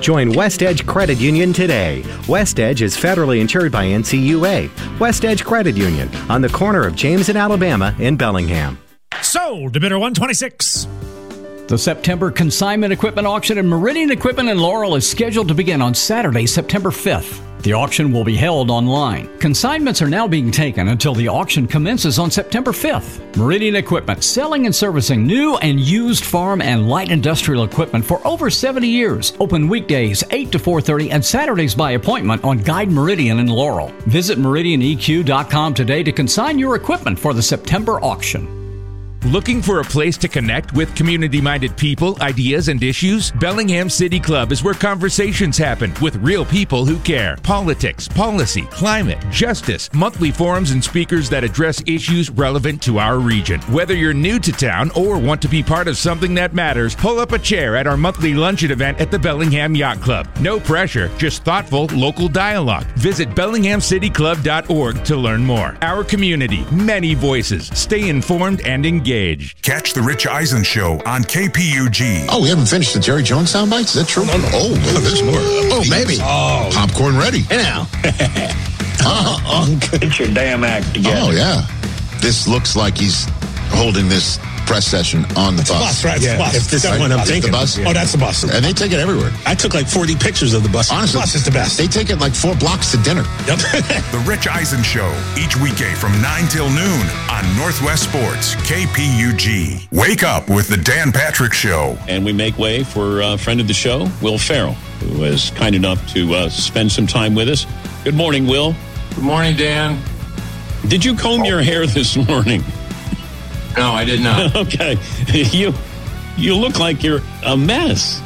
Join West Edge Credit Union today. West Edge is federally insured by NCUA. West Edge Credit Union on the corner of James and Alabama in Bellingham. Sold to bidder 126. The September consignment equipment auction at Meridian Equipment in Laurel is scheduled to begin on Saturday, September 5th. The auction will be held online. Consignments are now being taken until the auction commences on September 5th. Meridian Equipment, selling and servicing new and used farm and light industrial equipment for over 70 years. Open weekdays 8 to 4:30 and Saturdays by appointment on Guide Meridian in Laurel. Visit meridianeq.com today to consign your equipment for the September auction. Looking for a place to connect with community-minded people, ideas, and issues? Bellingham City Club is where conversations happen with real people who care. Politics, policy, climate, justice, monthly forums and speakers that address issues relevant to our region. Whether you're new to town or want to be part of something that matters, pull up a chair at our monthly luncheon event at the Bellingham Yacht Club. No pressure, just thoughtful local dialogue. Visit BellinghamCityClub.org to learn more. Our community, many voices. Stay informed and engaged. Catch the Rich Eisen Show on KPUG. Oh, we haven't finished the Jerry Jones sound bites? Is that true? Oh, there's more. Oh, maybe. Oh. Popcorn ready. Hey now. Get your damn act together. Oh, yeah. This looks like he's holding this press session on the bus. Right? Yeah. Bus. If this is one I'm thinking. The bus? Oh, that's the bus. And they take it everywhere. I took like 40 pictures of the bus. Honestly, the bus is the best. They take it like 4 blocks to dinner. Yep. The Rich Eisen Show, each weekday from 9 till noon on Northwest Sports, KPUG. Wake up with the Dan Patrick Show. And we make way for a friend of the show, Will Farrell, who was kind enough to spend some time with us. Good morning, Will. Good morning, Dan. Did you comb your hair this morning? No, I did not. Okay. You look like you're a mess.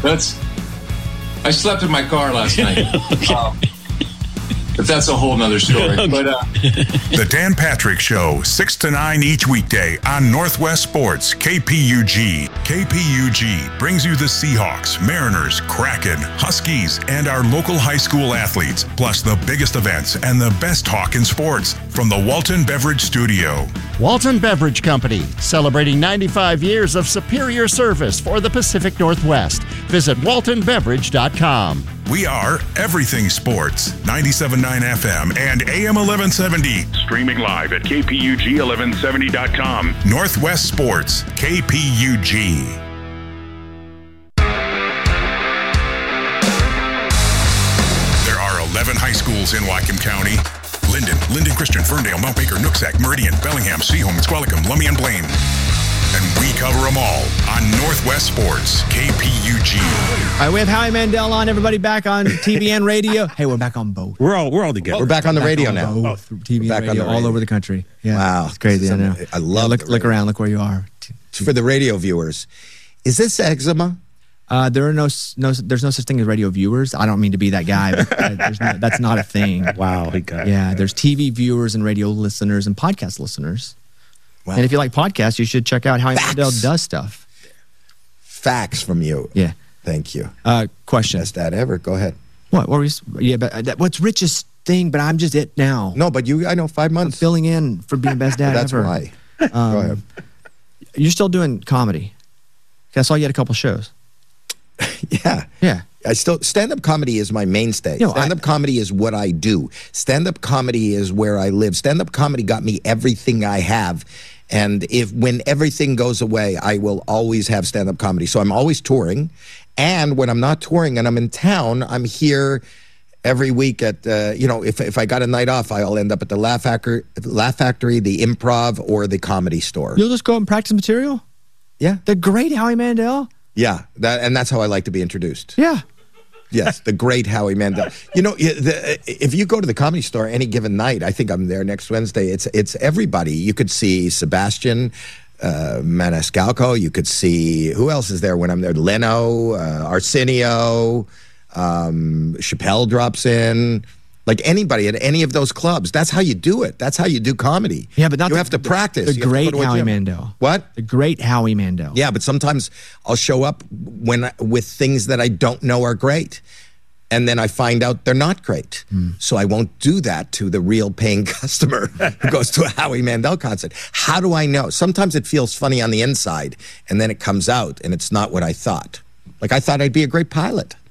I slept in my car last night. Okay. But that's a whole nother story. Okay. But The Dan Patrick Show, 6 to 9 each weekday on Northwest Sports, KPUG. KPUG brings you the Seahawks, Mariners, Kraken, Huskies, and our local high school athletes, plus the biggest events and the best talk in sports from the Walton Beverage Studio. Walton Beverage Company, celebrating 95 years of superior service for the Pacific Northwest. Visit waltonbeverage.com. We are Everything Sports, 97.9 FM and AM 1170. Streaming live at KPUG1170.com. Northwest Sports, KPUG. There are 11 high schools in Whatcom County. Linden Christian, Ferndale, Mount Baker, Nooksack, Meridian, Bellingham, Seaholm, Squalicum, Lummi, and Blaine. And we cover them all on Northwest Sports, KPUG. All right, we have Howie Mandel on. Everybody back on TV and radio. Hey, we're back on both. We're all together. We're back on the radio now. Both TV back and on the radio all radio. over the country. Yeah, Wow. it's crazy. I know. I love look around. Look where you are. For the radio viewers, is this eczema? There's no such thing as radio viewers. I don't mean to be that guy, but that's not a thing. Wow. There's TV viewers and radio listeners and podcast listeners. Wow. And if you like podcasts, you should check out Howie Mandel does stuff. Facts from you. Yeah. Thank you. Question. Best dad ever. Go ahead. What were we? Yeah, but what's Rich's thing? But I'm just it now. No, but I know 5 months. I'm filling in for being best dad That's ever. why. Go ahead. You're still doing comedy. I saw you had a couple shows. Yeah. Yeah. Stand-up comedy is my mainstay. Stand-up comedy is what I do. Stand-up comedy is where I live. Stand-up comedy got me everything I have. And when everything goes away, I will always have stand-up comedy. So I'm always touring. And when I'm not touring and I'm in town, I'm here every week at, if I got a night off, I'll end up at the Laugh Factory, the Improv, or the Comedy Store. You'll just go and practice material? Yeah. The great Howie Mandel? Yeah. That's how I like to be introduced. Yeah. Yes, the great Howie Mandel. If you go to the Comedy Store any given night, I think I'm there next Wednesday, it's everybody. You could see Sebastian Maniscalco. You could see, who else is there when I'm there? Leno, Arsenio, Chappelle drops in. Like anybody at any of those clubs. That's how you do it. That's how you do comedy. Yeah, but you have to practice. The great Howie Mandel. What? The great Howie Mandel. Yeah, but sometimes I'll show up with things that I don't know are great. And then I find out they're not great. So I won't do that to the real paying customer who goes to a Howie Mandel concert. How do I know? Sometimes it feels funny on the inside, and then it comes out, and it's not what I thought. Like I thought I'd be a great pilot.